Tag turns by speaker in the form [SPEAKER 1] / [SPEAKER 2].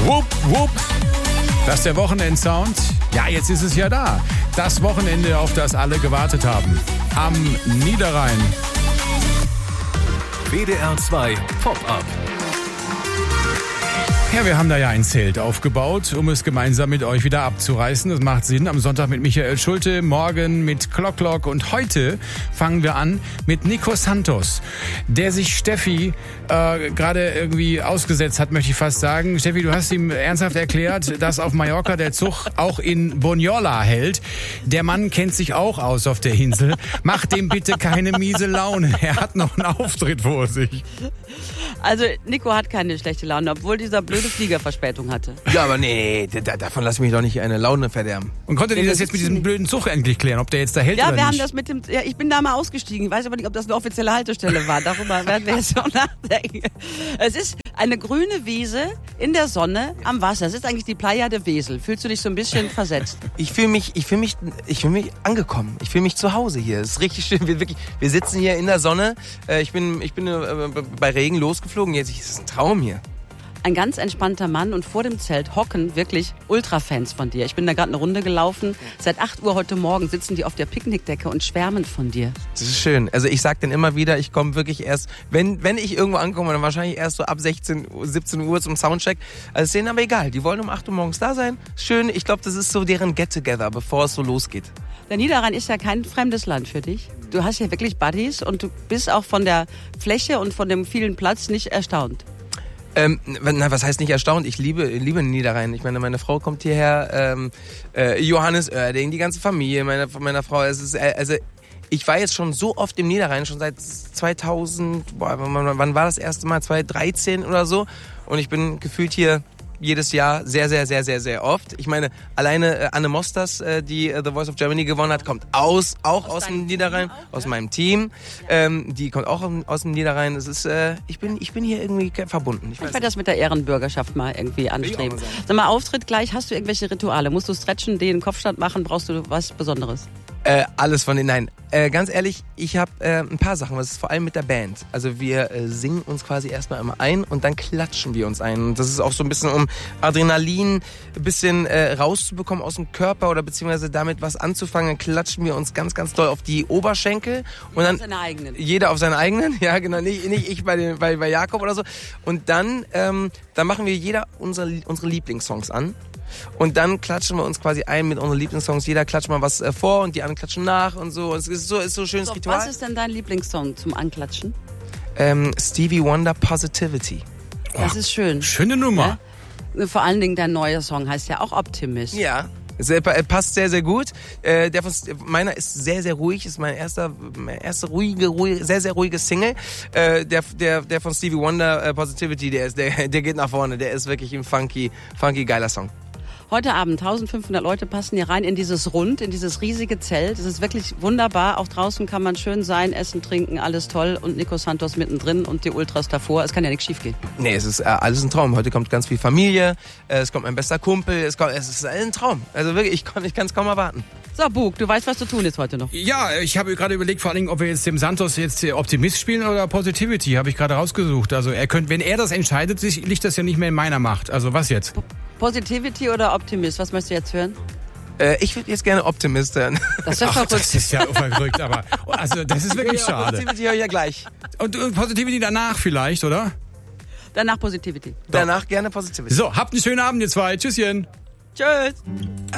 [SPEAKER 1] Wupp, wupp. Das ist der Wochenendsound. Ja, jetzt ist es ja da. Das Wochenende, auf das alle gewartet haben. Am Niederrhein.
[SPEAKER 2] WDR 2 Pop-Up.
[SPEAKER 1] Ja, wir haben da ja ein Zelt aufgebaut, um es gemeinsam mit euch wieder abzureißen. Das macht Sinn. Am Sonntag mit Michael Schulte, morgen mit Clock und heute fangen wir an mit Nico Santos, der sich Steffi gerade irgendwie ausgesetzt hat, möchte ich fast sagen. Steffi, du hast ihm ernsthaft erklärt, dass auf Mallorca der Zug auch in Bunyola hält. Der Mann kennt sich auch aus auf der Insel. Macht dem bitte keine miese Laune. Er hat noch einen Auftritt vor sich.
[SPEAKER 3] Also Nico hat keine schlechte Laune, obwohl dieser blöde Fliegerverspätung hatte.
[SPEAKER 4] Ja, aber nee, davon lass mich doch nicht eine Laune verderben.
[SPEAKER 1] Und konntet ihr das jetzt mit diesem blöden Zug endlich klären, ob der jetzt da hält oder nicht?
[SPEAKER 3] Ja, wir haben das mit dem... Ja, ich bin da mal ausgestiegen. Ich weiß aber nicht, ob das eine offizielle Haltestelle war. Darüber werden wir jetzt noch nachdenken. Es ist eine grüne Wiese in der Sonne am Wasser. Es ist eigentlich die Playa de Wesel. Fühlst du dich so ein bisschen versetzt?
[SPEAKER 4] Ich fühle mich angekommen. Ich fühle mich zu Hause hier. Es ist richtig schön. Wir sitzen hier in der Sonne. Ich bin bei Regen losgeflogen. Jetzt ist es ein Traum hier.
[SPEAKER 3] Ein ganz entspannter Mann und vor dem Zelt hocken wirklich Ultra-Fans von dir. Ich bin da gerade eine Runde gelaufen. Seit 8 Uhr heute Morgen sitzen die auf der Picknickdecke und schwärmen von dir.
[SPEAKER 4] Das ist schön. Also ich sag dann immer wieder, ich komme wirklich erst, wenn ich irgendwo ankomme, dann wahrscheinlich erst so ab 17 Uhr zum Soundcheck. Also ist denen aber egal. Die wollen um 8 Uhr morgens da sein. Schön. Ich glaube, das ist so deren Get-Together, bevor es so losgeht.
[SPEAKER 3] Der Niederrhein ist ja kein fremdes Land für dich. Du hast hier wirklich Buddies und du bist auch von der Fläche und von dem vielen Platz nicht erstaunt.
[SPEAKER 4] Was heißt nicht erstaunt? Ich liebe den Niederrhein. Ich meine Frau kommt hierher, Johannes Oerding, die ganze Familie meiner Frau. Es ist, also ich war jetzt schon so oft im Niederrhein, schon seit 2000, wann war das erste Mal? 2013 oder so. Und ich bin gefühlt hier jedes Jahr sehr, sehr, sehr, sehr, sehr oft. Ich meine, alleine Anne Mosters, die The Voice of Germany gewonnen hat, kommt auch aus dem Niederrhein, aus meinem Team. Die kommt auch aus dem Niederrhein. Es ist, ich bin hier irgendwie verbunden.
[SPEAKER 3] Ich werde das mit der Ehrenbürgerschaft mal irgendwie anstreben. Sag mal, Auftritt gleich, hast du irgendwelche Rituale? Musst du stretchen, den Kopfstand machen? Brauchst du was Besonderes?
[SPEAKER 4] Alles von denen, nein. Ganz ehrlich, ich habe ein paar Sachen, was ist vor allem mit der Band. Also wir singen uns quasi erstmal immer ein und dann klatschen wir uns ein. Und das ist auch so ein bisschen, um Adrenalin ein bisschen rauszubekommen aus dem Körper oder beziehungsweise damit was anzufangen. Dann klatschen wir uns ganz, ganz doll auf die Oberschenkel. Und dann,
[SPEAKER 3] auf seine eigenen.
[SPEAKER 4] Jeder auf seinen eigenen, ja genau, nicht ich bei Jakob oder so. Und dann machen wir jeder unsere Lieblingssongs an. Und dann klatschen wir uns quasi ein mit unseren Lieblingssongs. Jeder klatscht mal was vor und die anderen klatschen nach und so. Es ist so ein schönes Ritual.
[SPEAKER 3] Was ist denn dein Lieblingssong zum Anklatschen?
[SPEAKER 4] Stevie Wonder, Positivity.
[SPEAKER 3] Das ist schön.
[SPEAKER 1] Schöne Nummer.
[SPEAKER 3] Ja? Vor allen Dingen dein neuer Song heißt ja auch Optimist.
[SPEAKER 4] Ja. Es passt sehr, sehr gut. Meiner ist sehr, sehr ruhig. Ist mein erste ruhige, sehr, sehr ruhige Single. Der von Stevie Wonder, Positivity, der geht nach vorne. Der ist wirklich ein funky, geiler Song.
[SPEAKER 3] Heute Abend 1500 Leute passen hier rein in dieses riesige Zelt. Es ist wirklich wunderbar. Auch draußen kann man schön sein, essen, trinken, alles toll. Und Nico Santos mittendrin und die Ultras davor. Es kann ja nichts schief gehen.
[SPEAKER 4] Nee, es ist alles ein Traum. Heute kommt ganz viel Familie, es kommt mein bester Kumpel. Es ist ein Traum. Also wirklich, ich kann es kaum erwarten.
[SPEAKER 3] So, Bug, du weißt, was zu tun ist heute noch.
[SPEAKER 1] Ja, ich habe gerade überlegt, vor allen Dingen, ob wir jetzt dem Santos jetzt Optimist spielen oder Positivity, habe ich gerade rausgesucht. Also wenn er das entscheidet, liegt das ja nicht mehr in meiner Macht. Also was jetzt?
[SPEAKER 3] Positivity oder Optimist? Was möchtest du jetzt hören?
[SPEAKER 4] Ich würde jetzt gerne Optimist hören.
[SPEAKER 3] Das ist verrückt.
[SPEAKER 1] Das ist ja verrückt, aber also das ist wirklich schade.
[SPEAKER 4] Positivity höre ich ja gleich.
[SPEAKER 1] Und Positivity danach vielleicht, oder?
[SPEAKER 3] Danach Positivity.
[SPEAKER 4] Danach gerne Positivity.
[SPEAKER 1] So, habt einen schönen Abend, ihr zwei. Tschüsschen.
[SPEAKER 3] Tschüss.